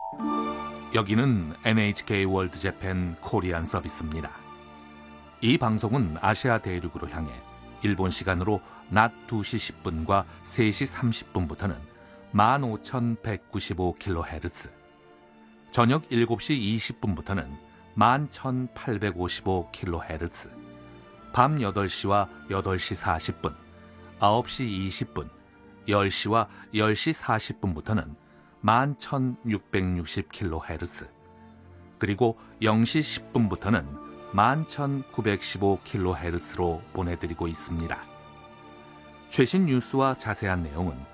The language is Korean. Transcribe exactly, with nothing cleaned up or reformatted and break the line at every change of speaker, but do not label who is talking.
여기는 엔에이치케이 월드 재팬 코리안 서비스입니다. 이 방송은 아시아 대륙으로 향해 일본 시간으로 낮 두 시 십 분과 세 시 삼십 분부터는 만 오천백구십오 킬로헤르츠, 저녁 일곱 시 이십 분부터는 만 천팔백오십오 킬로헤르츠, 밤 여덟 시와 여덟 시 사십 분, 아홉 시 이십 분, 열 시와 열 시 사십 분부터는 만 천육백육십 킬로헤르츠, 그리고 영 시 십 분부터는 만 천구백십오 킬로헤르츠로 보내드리고 있습니다. 최신 뉴스와 자세한 내용은